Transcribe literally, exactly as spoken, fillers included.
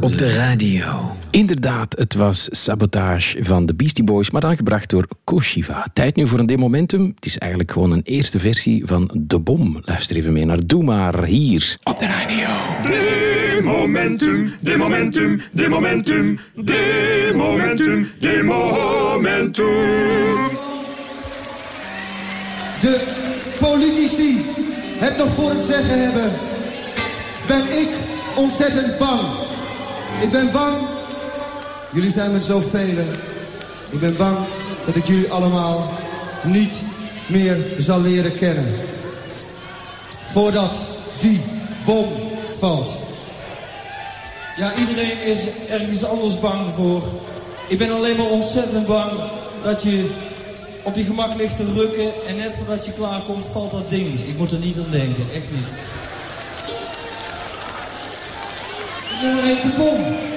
op, op de, de radio. Inderdaad, het was Sabotage van de Beastie Boys, maar dan gebracht door Koshiva. Tijd nu voor een Demomentum. Het is eigenlijk gewoon een eerste versie van De Bom. Luister even mee naar Doe Maar hier op de radio. Demomentum, Demomentum, Demomentum, Demomentum, Demomentum. De politici het nog voor het zeggen hebben, ben ik ontzettend bang. Ik ben bang, jullie zijn met zoveel. Ik ben bang dat ik jullie allemaal niet meer zal leren kennen. Voordat die bom valt. Ja, iedereen is ergens anders bang voor. Ik ben alleen maar ontzettend bang dat je op je gemak ligt te rukken en net voordat je klaarkomt valt dat ding. Ik moet er niet aan denken, echt niet. Ik ben alleen de bom.